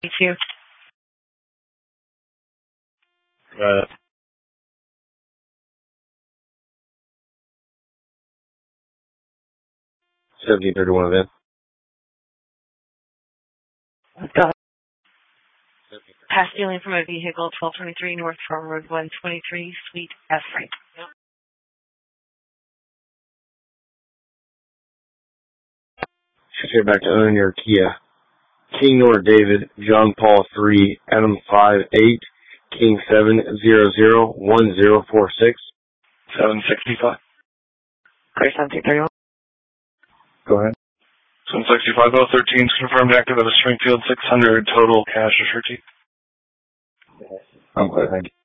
too. 1731 event. Go ahead. Pass stealing from a vehicle, 1223 North Farm Road 123, Suite F. Frank. Should back to own your Kia. King Nora David, John Paul 3, Adam 5, 8, King 7, 00, 1046. 765. Clear 1731. Go ahead. 765-013 is confirmed active at a Springfield 600 total cash or surety. I'm clear, thank you.